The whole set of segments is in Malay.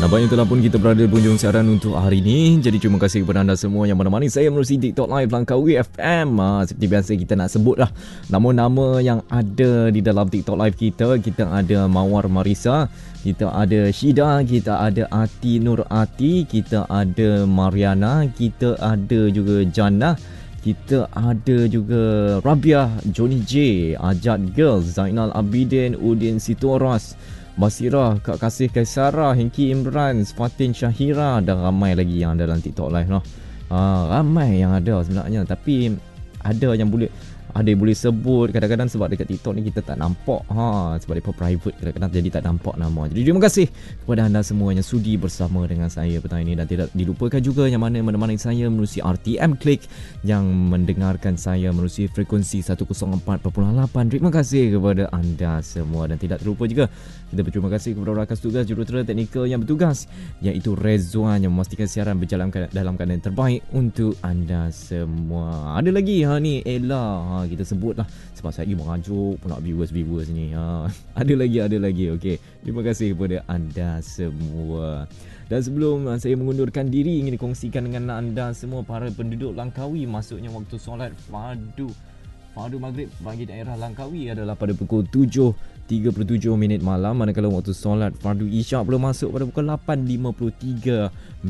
Nampaknya telah pun kita berada di penghujung siaran untuk hari ini. Jadi terima kasih kepada anda semua yang menemani saya melalui TikTok Live Langkawi FM. Seperti biasa kita nak sebutlah nama-nama yang ada di dalam TikTok Live kita. Kita ada Mawar Marisa, kita ada Syida, kita ada Ati Nur Ati, kita ada Mariana, kita ada juga Jannah, kita ada juga Rabiah, Johnny J, Ajat Girls, Zainal Abidin, Udin Sitoras, Basirah, Kak Kasih Kaisara, Hengki Imran, Fatin Syahira dan ramai lagi yang ada dalam TikTok Live noh. Ramai yang ada sebenarnya, tapi ada yang boleh sebut kadang-kadang sebab dekat TikTok ni kita tak nampak sebab dia private kadang-kadang jadi tak nampak nama. Jadi terima kasih kepada anda semua yang sudi bersama dengan saya petang ini, dan tidak dilupakan juga yang mana menemani saya melalui RTM Click, yang mendengarkan saya melalui frekuensi 104.8. Terima kasih kepada anda semua, dan tidak terlupa juga kita berterima kasih kepada rakan tugas jurutera teknikal yang bertugas, iaitu Rezwan, yang memastikan siaran berjalan dalam keadaan terbaik untuk anda semua. Ada lagi ni Ella, kita sebut lah sebab saya mengajuk pula viewers ni. Ada lagi. Okey, terima kasih kepada anda semua. Dan sebelum saya mengundurkan diri, ingin dikongsikan dengan anda semua para penduduk Langkawi, masuknya waktu solat fardu maghrib bagi daerah Langkawi adalah pada pukul 7.37 malam, manakala waktu solat fardu isyak belum masuk pada pukul 8.53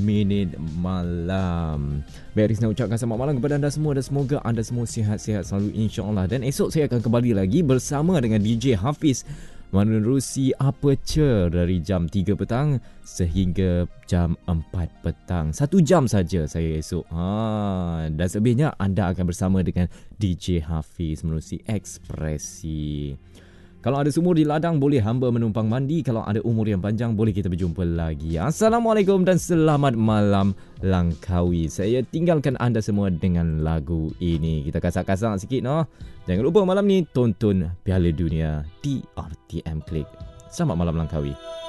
malam. Baik, saya ucapkan selamat malam kepada anda semua, dan semoga anda semua sihat-sihat selalu, insya-Allah. Dan esok saya akan kembali lagi bersama dengan DJ Hafiz menerusi Aperture dari jam 3 petang sehingga jam 4 petang. 1 jam saja saya esok. Dan selebihnya anda akan bersama dengan DJ Hafiz menerusi Ekspresi. Kalau ada sumur di ladang, boleh hamba menumpang mandi. Kalau ada umur yang panjang, boleh kita berjumpa lagi. Assalamualaikum dan selamat malam Langkawi. Saya tinggalkan anda semua dengan lagu ini. Kita kasak-kasak sikit noh. Jangan lupa malam ni tonton Piala Dunia di RTM Click. Selamat malam Langkawi.